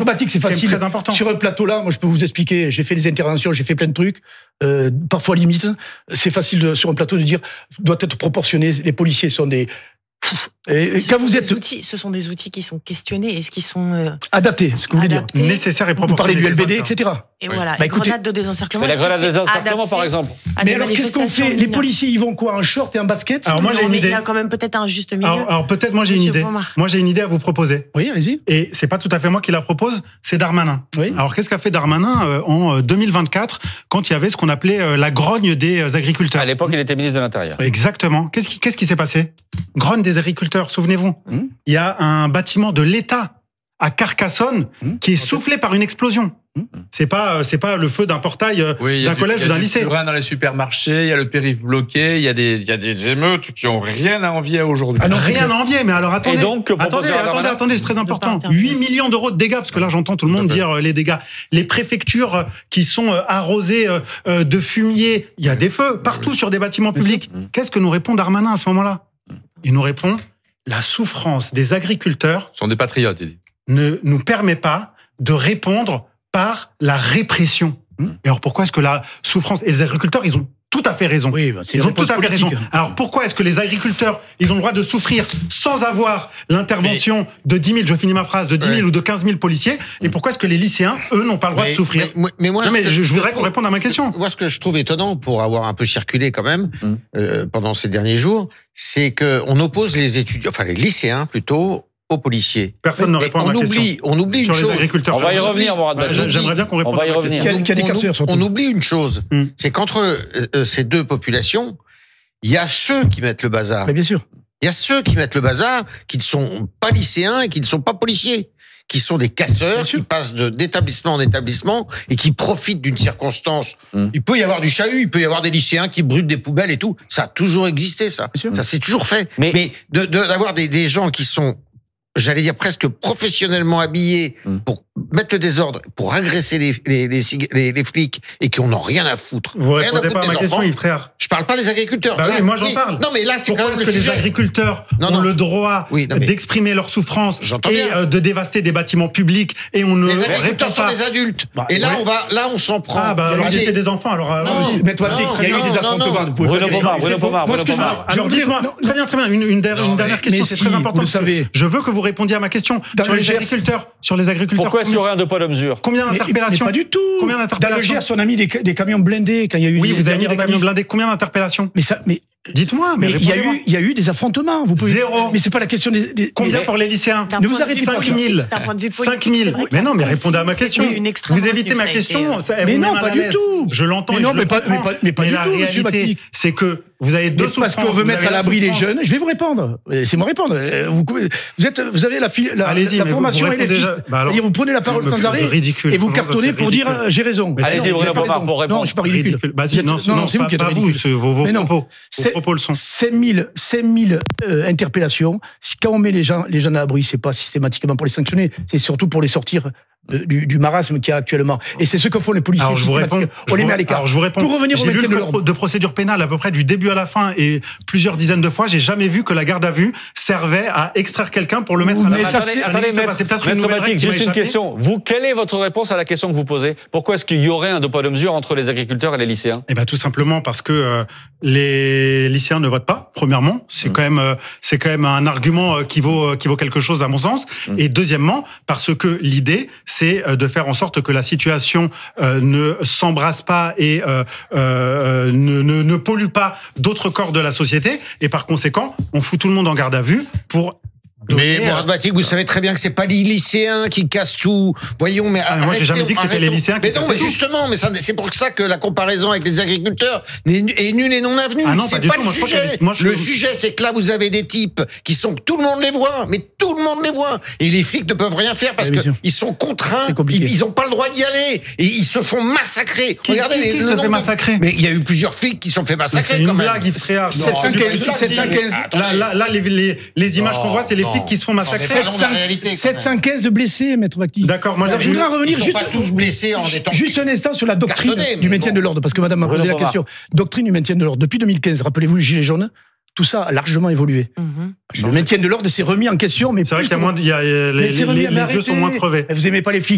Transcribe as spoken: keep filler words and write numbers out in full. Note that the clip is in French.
pragmatique, c'est facile. C'est très important. Sur un plateau là, moi je peux vous expliquer, j'ai fait des interventions, j'ai fait plein de trucs, euh, parfois limite. C'est facile de, sur un plateau de dire doit être proportionné. Les policiers sont des Et quand vous êtes outils, ce sont des outils qui sont questionnés et qui sont euh, adaptés, ce que vous voulez dire, nécessaires et proportionnés. Vous parlez du L B D, et cetera. Et oui. voilà, bah, une grenade de désencerclement. Mais la grenade de désencerclement, par exemple. Mais alors, qu'est-ce qu'on fait? Les policiers, ils vont quoi, en short et en basket? Alors moi, j'ai une idée. Il y a quand même peut-être un juste milieu. Alors, alors peut-être, moi, j'ai une idée. Moi, j'ai une idée à vous proposer. Oui, allez-y. Et c'est pas tout à fait moi qui la propose, c'est Darmanin. Oui. Alors, qu'est-ce qu'a fait Darmanin euh, en deux mille vingt-quatre, quand il y avait ce qu'on appelait euh, la grogne des euh, agriculteurs? À l'époque, il était ministre de l'Intérieur. Exactement. Qu'est-ce qui, qu'est-ce qui s'est passé? Grogne des agriculteurs, souvenez-vous. Mmh. Il y a un bâtiment de l'État à Carcassonne mmh. qui est soufflé par une explosion. Mmh. C'est pas, c'est pas le feu d'un portail oui, d'un collège ou d'un lycée. Il y a du purin dans les supermarchés, il y a le périph' bloqué, il y a des, il y a des émeutes qui ont rien à envier à aujourd'hui. Ah non, rien à envier, mais alors attendez. Et donc, attendez, attendez, attendez, c'est très important. huit millions d'euros de dégâts, parce que là, j'entends tout le monde dire les dégâts. Les préfectures qui sont arrosées de fumier, il y a des feux partout sur des bâtiments publics. Qu'est-ce que nous répond Darmanin à ce moment-là? Il nous répond: la souffrance des agriculteurs sont des patriotes, il dit. Ne nous permet pas de répondre par la répression. Mmh. Et alors pourquoi est-ce que la souffrance... Et les agriculteurs, ils ont tout à fait raison. Oui, bah, c'est ils ont tout à fait politique. raison. Alors pourquoi est-ce que les agriculteurs, ils ont le droit de souffrir sans avoir l'intervention mais... de dix mille, je finis ma phrase, de dix mille ouais. ou de quinze mille policiers, et pourquoi est-ce que les lycéens, eux, n'ont pas le droit mais, de souffrir? Mais, mais moi, non, mais je, je, je voudrais je qu'on réponde à ma question. Moi, ce que je trouve étonnant, pour avoir un peu circulé quand même, mmh. euh, pendant ces derniers jours, c'est qu'on oppose les étudiants, enfin les lycéens plutôt, aux policiers. Personne ne répond à ma on question. Oublie, on oublie sur une les chose. agriculteurs. On va y revenir, Mourad Bachir. J'aimerais bien qu'on réponde. On va y revenir. Il y a, il y a des casseurs, surtout. On oublie une chose, mm. c'est qu'entre euh, ces deux populations, il y a ceux qui mettent le bazar. Mais bien sûr. Il y a ceux qui mettent le bazar, qui ne sont pas lycéens et qui ne sont pas policiers, qui sont des casseurs, qui passent de, d'établissement en établissement et qui profitent d'une circonstance. Mm. Il peut y avoir du chahut, il peut y avoir des lycéens qui brûlent des poubelles et tout. Ça a toujours existé, ça. Ça s'est toujours fait. Mais, Mais de, de, d'avoir des, des gens qui sont, j'allais dire presque professionnellement habillés mmh. pour mettre le désordre, pour agresser les, les, les, les, les flics et qui n'en ont rien à foutre. Vous rien répondez pas à ma question, Yves Tréhard. Je parle pas des agriculteurs. Bah là, oui, moi j'en oui. parle. Non, mais là, c'est Pourquoi quand même est-ce le que sujet. les agriculteurs non, ont non. le droit oui, non, mais... d'exprimer leur souffrance J'entends et bien. de dévaster des bâtiments publics et on ne les agriculteurs répond sont pas. des adultes. Bah, et là, ouais. on va, là, on s'en prend. Ah bah alors Allez. c'est des enfants. Alors mais toi, il y a eu des affrontements. Bruno Pomar, Bruno Pomar, Moi, ce que je alors dites-moi. Très bien, très bien. Une une dernière question, c'est très important. Vous le savez. Je veux que vous répondiez à ma question sur les agriculteurs. Sur les agriculteurs. Pourquoi est-ce qu'il y aurait un deux poids deux mesures? Combien d'interpellations? Pas du tout. Combien d'interpellations? Dans le Gers, on a mis des, des camions blindés quand il y a eu. Oui, vous avez mis des camions blindés. Combien d'interpellations? Mais ça, mais dites-moi. Mais il y a eu, il y a eu des affrontements. Vous pouvez. Zéro. Mais c'est pas la question des. des... Combien mais pour les lycéens? Ne vous arrêtez pas. cinq mille. cinq mille. Mais non, mais répondez à ma question. Vous évitez ma question. Mais non, pas du tout. Je l'entends. Mais non, mais pas, mais pas du la tout. La réalité, c'est que vous avez deux souffrances. Parce qu'on veut mettre à l'abri les jeunes. Je vais vous répondre. C'est moi répondre. Vous, vous êtes, vous avez la, la, la formation et les fils. Bah alors, vous prenez la parole sans arrêt et vous cartonnez pour dire j'ai raison. Allez-y, Bruno Pomar, pour répondre. Non, je suis pas ridicule. Non, non, c'est vous qui êtes ridicule. Vos propos, vos propos le sont. cinq mille interpellations. Quand on met les gens, les gens à l'abri, c'est pas systématiquement pour les sanctionner, c'est surtout pour les sortir Du, du marasme qu'il y a actuellement. Et c'est ce que font les policiers. Alors je vous réponds. On les met à l'écart. Alors je vous réponds. Pour revenir au j'ai lu maintien le de l'ordre de procédure pénale à peu près du début à la fin et plusieurs dizaines de fois. J'ai jamais vu que la garde à vue servait à extraire quelqu'un pour le mettre à la mais ça, c'est, attendez, maître, c'est peut-être une nouvelle règle. Juste une question. Vous, quelle est votre réponse à la question que vous posez? Pourquoi est-ce qu'il y aurait un deux poids deux mesures entre les agriculteurs et les lycéens? Eh ben tout simplement parce que euh, les lycéens ne votent pas. Premièrement, c'est mmh. quand même euh, c'est quand même un argument qui vaut qui vaut quelque chose à mon sens. Mmh. Et deuxièmement, parce que l'idée c'est de faire en sorte que la situation euh, ne s'embrasse pas et euh, euh, ne, ne, ne pollue pas d'autres corps de la société. Et par conséquent, on fout tout le monde en garde à vue pour... Mais Mourad Bachir, vous savez très bien que c'est pas les lycéens qui cassent tout. Voyons, mais ah, moi j'ai jamais dit que c'était les lycéens qui mais non, mais tout. justement, mais ça, c'est pour ça que la comparaison avec les agriculteurs est nulle et non avenue. Ah non, c'est pas, pas du le tout. sujet. Moi, je... Le sujet, c'est que là, vous avez des types qui sont tout le monde les voit, mais tout le monde les voit, et les flics ne peuvent rien faire parce que ils sont contraints. Ils, ils ont pas le droit d'y aller et ils se font massacrer. Qui, Regardez, qui, les, qui se fait massacrer. Mais il y a eu plusieurs flics qui se sont fait massacrer. C'est une quand même. blague, Yves Tréhard. sept cent quinze Là, là, là, les, les, les images qu'on voit, c'est les flics qui se font massacrer. sept cent quinze blessés, maître Bachir. D'accord, moi je voudrais revenir ils juste, sont pas tous blessés en étant juste un instant sur la doctrine cartonné, du maintien bon. de l'ordre, parce que madame m'a posé la question. Doctrine du maintien de l'ordre. Depuis deux mille quinze, rappelez-vous les Gilets jaunes, tout ça a largement évolué. Mm-hmm. Le maintien de l'ordre s'est remis en question, mais c'est vrai qu'il y a moins, il y a, les, les, les, les yeux sont moins crevés. Vous aimez pas les flics.